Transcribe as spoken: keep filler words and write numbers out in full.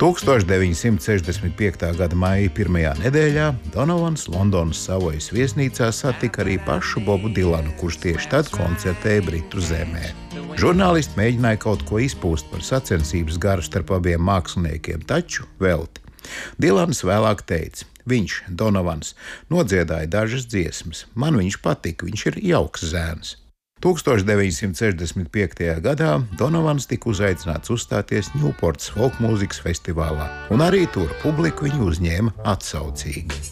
tūkstoš deviņsimt sešdesmit piektā gada maija pirmajā nedēļā Donovans Londonas Savojas viesnīcā satika arī pašu Bobu Dilanu, kurš tieši tad koncertēja Britu zemē. Žurnālisti mēģināja kaut ko izpūst par sacensības garu starp abiem māksliniekiem, taču velti. Dilans vēlāk teica: viņš, Donovans, nodziedāja dažas dziesmas. Man viņš patika, viņš ir jauks zēns. tūkstoš deviņsimt sešdesmit piektajā gadā Donovans tika uzaicināts uzstāties Ņūportas folkmūzikas festivālā, un arī tur publiku viņu uzņēma atsaucīgi.